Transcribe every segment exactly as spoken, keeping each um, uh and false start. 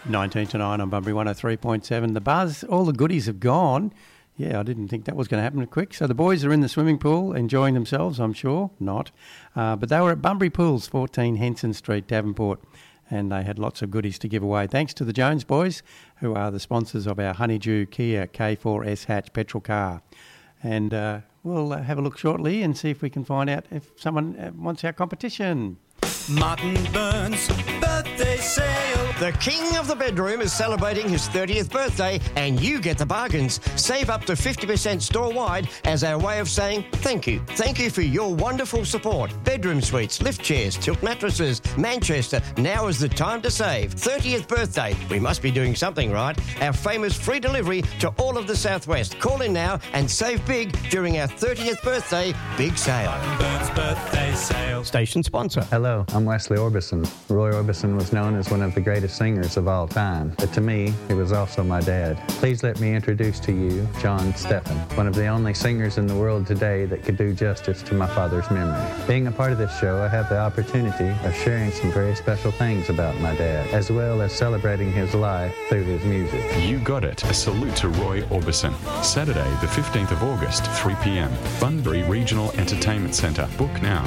nineteen to nine on Bunbury one oh three point seven. The buzz, all the goodies have gone. Yeah, I didn't think that was going to happen quick. So the boys are in the swimming pool enjoying themselves, I'm sure. Not. Uh, but they were at Bunbury Pools, fourteen Henson Street, Devonport, and they had lots of goodies to give away. Thanks to the Jones boys, who are the sponsors of our Honeydew Kia K four S hatch petrol car. And uh, we'll uh, have a look shortly and see if we can find out if someone uh, wants our competition. Martin Burns birthday sale. The king of the bedroom is celebrating his thirtieth birthday and you get the bargains. Save up to fifty percent store-wide as our way of saying thank you. Thank you for your wonderful support. Bedroom suites, lift chairs, tilt mattresses, Manchester. Now is the time to save. thirtieth birthday. We must be doing something right. Our famous free delivery to all of the Southwest. Call in now and save big during our thirtieth birthday big sale. Martin Burns birthday sale. Station sponsor. Hello, I'm Wesley Orbison. Roy Orbison was known as one of the greatest singers of all time, but to me, he was also my dad. Please let me introduce to you John Steffen, one of the only singers in the world today that could do justice to my father's memory. Being a part of this show, I have the opportunity of sharing some very special things about my dad, as well as celebrating his life through his music. You got it. A salute to Roy Orbison. Saturday, the fifteenth of August, three p.m. Bunbury Regional Entertainment Centre. Book now.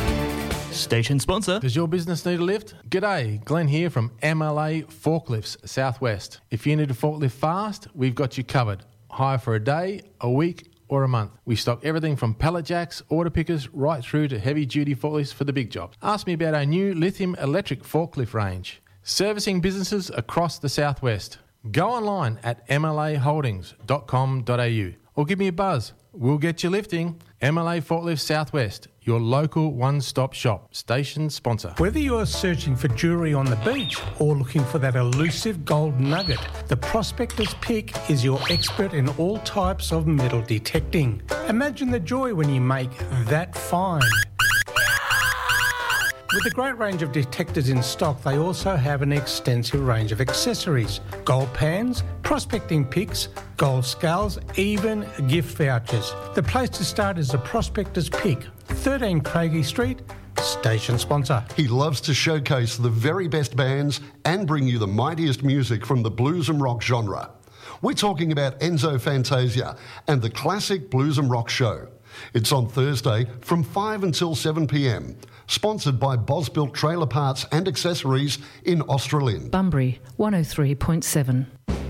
Station sponsor. Does your business need a lift? G'day, Glenn here from M L A Forklifts Southwest. If you need a forklift fast, we've got you covered. Hire for a day, a week or a month. We stock everything from pallet jacks, order pickers, right through to heavy duty forklifts for the big jobs. Ask me about our new lithium electric forklift range. Servicing businesses across the Southwest. Go online at m l a holdings dot com dot a u or give me a buzz. We'll get you lifting. M L A Forklifts Southwest, your local one-stop shop. Station sponsor. Whether you're searching for jewellery on the beach or looking for that elusive gold nugget, the Prospector's Pick is your expert in all types of metal detecting. Imagine the joy when you make that find. With a great range of detectors in stock, they also have an extensive range of accessories. Gold pans, prospecting picks, gold scales, even gift vouchers. The place to start is the Prospector's Pick, thirteen Craigie Street, station sponsor. He loves to showcase the very best bands and bring you the mightiest music from the blues and rock genre. We're talking about Enzo Fantasia and the Classic Blues and Rock Show. It's on Thursday from five until seven p.m. Sponsored by Bosbuilt Trailer Parts and Accessories in Australind. Bunbury one oh three point seven.